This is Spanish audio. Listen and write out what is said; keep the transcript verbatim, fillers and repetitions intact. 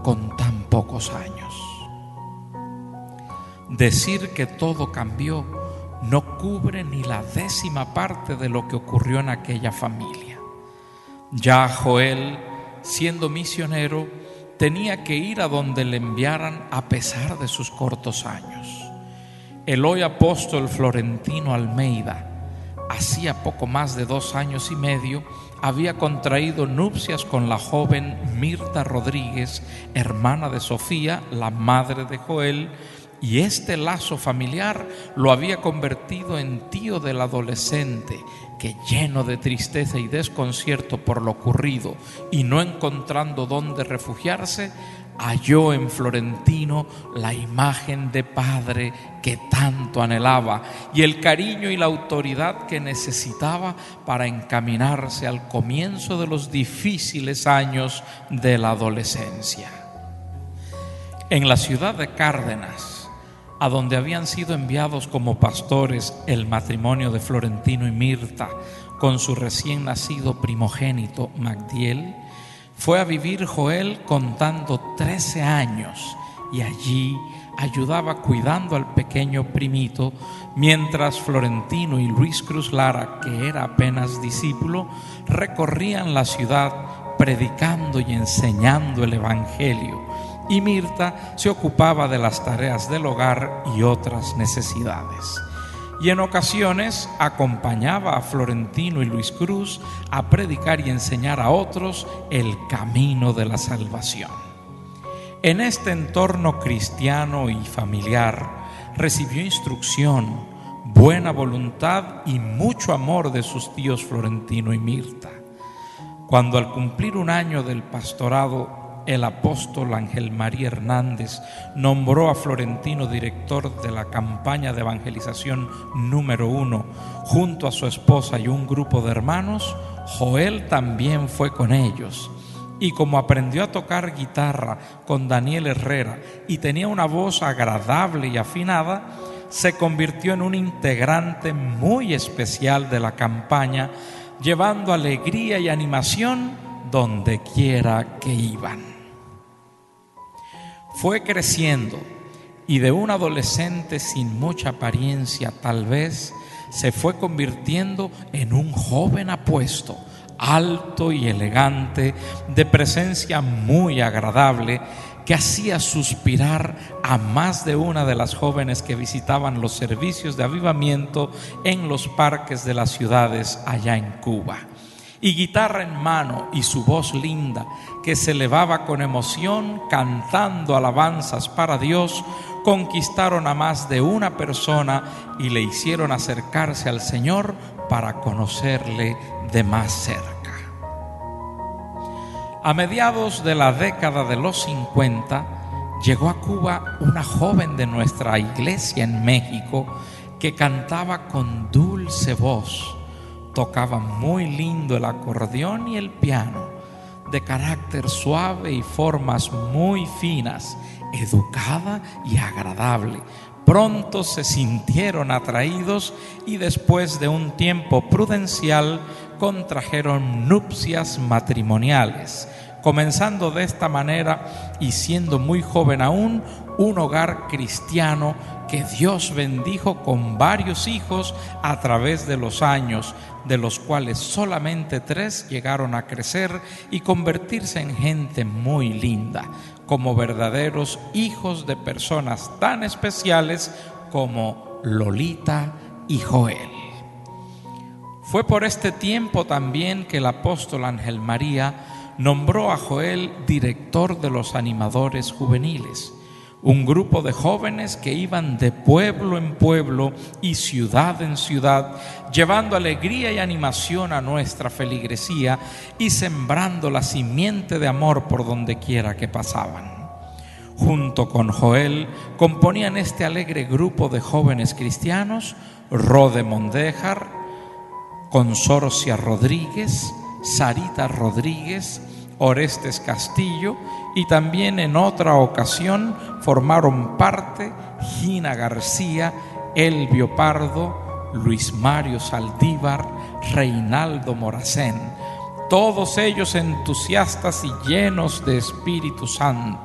con tan pocos años. Decir que todo cambió no cubre ni la décima parte de lo que ocurrió en aquella familia. Ya Joel, siendo misionero, tenía que ir a donde le enviaran a pesar de sus cortos años. El hoy apóstol Florentino Almeida, hacía poco más de dos años y medio, había contraído nupcias con la joven Mirta Rodríguez, hermana de Sofía, la madre de Joel, y este lazo familiar lo había convertido en tío del adolescente que, lleno de tristeza y desconcierto por lo ocurrido y no encontrando dónde refugiarse, halló en Florentino la imagen de padre que tanto anhelaba y el cariño y la autoridad que necesitaba para encaminarse al comienzo de los difíciles años de la adolescencia. En la ciudad de Cárdenas, a donde habían sido enviados como pastores el matrimonio de Florentino y Mirta con su recién nacido primogénito Magdiel, fue a vivir Joel contando trece años y allí ayudaba cuidando al pequeño primito, mientras Florentino y Luis Cruz Lara, que era apenas discípulo, recorrían la ciudad predicando y enseñando el evangelio, y Mirta se ocupaba de las tareas del hogar y otras necesidades. Y en ocasiones acompañaba a Florentino y Luis Cruz a predicar y enseñar a otros el camino de la salvación. En este entorno cristiano y familiar recibió instrucción, buena voluntad y mucho amor de sus tíos Florentino y Mirta. Cuando, al cumplir un año del pastorado, el apóstol Ángel María Hernández nombró a Florentino director de la campaña de evangelización número uno junto a su esposa y un grupo de hermanos, Joel también fue con ellos. Y como aprendió a tocar guitarra con Daniel Herrera y tenía una voz agradable y afinada, se convirtió en un integrante muy especial de la campaña, llevando alegría y animación donde quiera que iban. Fue creciendo y de un adolescente sin mucha apariencia tal vez se fue convirtiendo en un joven apuesto, alto y elegante, de presencia muy agradable, que hacía suspirar a más de una de las jóvenes que visitaban los servicios de avivamiento en los parques de las ciudades allá en Cuba. Y guitarra en mano y su voz linda, que se elevaba con emoción cantando alabanzas para Dios, conquistaron a más de una persona y le hicieron acercarse al Señor para conocerle de más cerca. A mediados de la década de los cincuenta, llegó a Cuba una joven de nuestra iglesia en México que cantaba con dulce voz. Tocaba muy lindo el acordeón y el piano, de carácter suave y formas muy finas, educada y agradable. Pronto se sintieron atraídos y después de un tiempo prudencial contrajeron nupcias matrimoniales, comenzando de esta manera y siendo muy joven aún un hogar cristiano que Dios bendijo con varios hijos a través de los años, de los cuales solamente tres llegaron a crecer y convertirse en gente muy linda, como verdaderos hijos de personas tan especiales como Lolita y Joel. Fue por este tiempo también que el apóstol Ángel María nombró a Joel director de los animadores juveniles, un grupo de jóvenes que iban de pueblo en pueblo y ciudad en ciudad, llevando alegría y animación a nuestra feligresía y sembrando la simiente de amor por donde quiera que pasaban. Junto con Joel componían este alegre grupo de jóvenes cristianos Rode Mondéjar, Consorcia Rodríguez, Sarita Rodríguez, Orestes Castillo, y también en otra ocasión formaron parte Gina García, Elvio Pardo, Luis Mario Saldívar, Reinaldo Moracén, todos ellos entusiastas y llenos de Espíritu Santo.